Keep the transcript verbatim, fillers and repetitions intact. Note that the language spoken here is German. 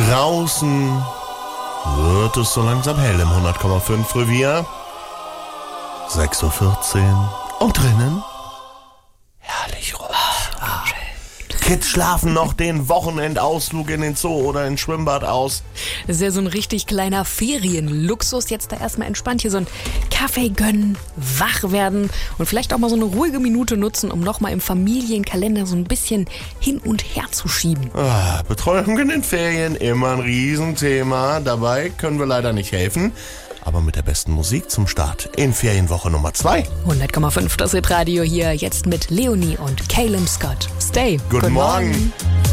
Draußen wird es so langsam hell im hundert Komma fünf Revier. sechs Uhr vierzehn. Und drinnen herrlich ruhig. Ah. Kids schlafen noch den Wochenendausflug in den Zoo oder ins Schwimmbad aus. Das ist ja so ein richtig kleiner Ferienluxus. Jetzt da erstmal entspannt hier so einen Kaffee gönnen, wach werden und vielleicht auch mal so eine ruhige Minute nutzen, um nochmal im Familienkalender so ein bisschen hin und her zu schieben. Ah, Betreuung in den Ferien, immer ein Riesenthema. Dabei können wir leider nicht helfen. Aber mit der besten Musik zum Start in Ferienwoche Nummer zwei. hundert Komma fünf, das Hitradio hier jetzt mit Leonie und Calum Scott. Stay. Guten, Guten Morgen. Morgen.